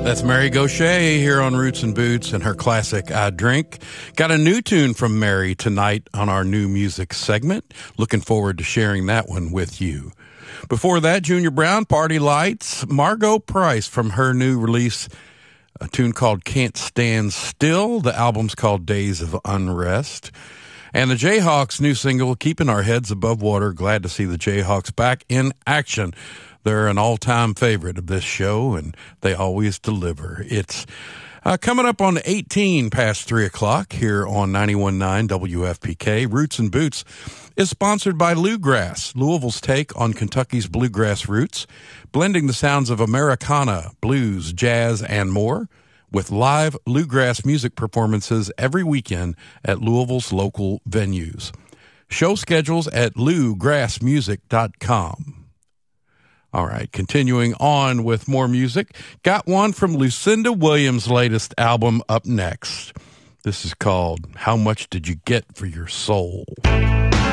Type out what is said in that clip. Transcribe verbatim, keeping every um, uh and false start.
That's Mary Gauthier here on Roots and Boots and her classic I Drink. Got a new tune from Mary tonight on our new music segment. Looking forward to sharing that one with you. Before that, Junior Brown, Party Lights. Margot Price from her new release, a tune called Can't Stand Still. The album's called Days of Unrest. And the Jayhawks' new single, Keeping Our Heads Above Water. Glad to see the Jayhawks back in action. They're an all-time favorite of this show, and they always deliver. It's uh, coming up on eighteen past three o'clock here on ninety-one point nine W F P K. Roots and Boots is sponsored by Bluegrass, Louisville's take on Kentucky's bluegrass roots, blending the sounds of Americana, blues, jazz, and more, with live bluegrass music performances every weekend at Louisville's local venues. Show schedules at lou grass music dot com. All right, continuing on with more music. Got one from Lucinda Williams' latest album up next. This is called How Much Did You Get for Your Soul?